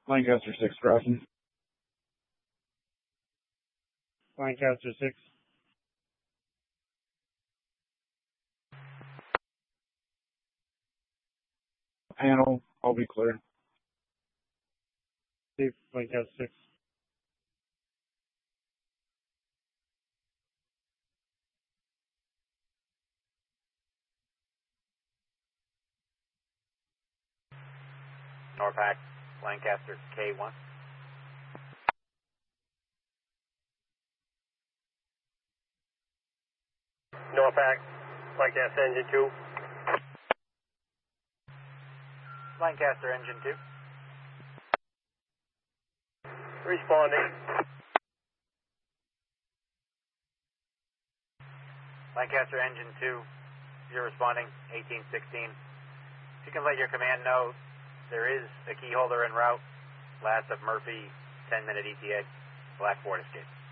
Lancaster 6 crossing. Lancaster 6. Panel, I'll be clear. Steve, Lancaster 6. Norpac, Lancaster K1. Norpac, Lancaster Engine 2. Lancaster Engine 2. Responding. Lancaster Engine 2, you're responding, 1816. If you can let your command know, there is a key holder en route, last of Murphy, 10-minute ETA, Black Ford escape.